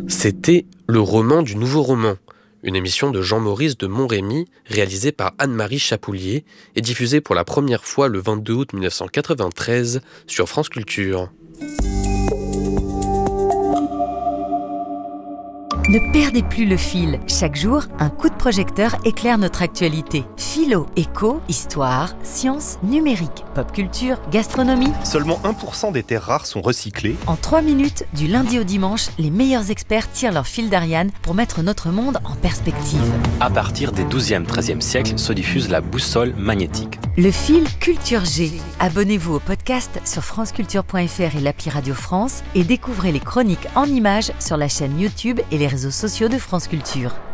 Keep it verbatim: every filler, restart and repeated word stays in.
C'était Le roman du nouveau roman, une émission de Jean-Maurice de Montremy, réalisée par Anne-Marie Chapoulier et diffusée pour la première fois le vingt-deux août mille neuf cent quatre-vingt-treize sur France Culture. Ne perdez plus le fil. Chaque jour, un coup de projecteur éclaire notre actualité. Philo, éco, histoire, sciences, numérique, pop culture, gastronomie. Seulement un pour cent des terres rares sont recyclées. En trois minutes, du lundi au dimanche, les meilleurs experts tirent leur fil d'Ariane pour mettre notre monde en perspective. À partir des douzième treizième siècles se diffuse la boussole magnétique. Le fil Culture G. Abonnez-vous au podcast sur franceculture point f r et l'appli Radio France et découvrez les chroniques en images sur la chaîne YouTube et les réseaux sociaux de France Culture.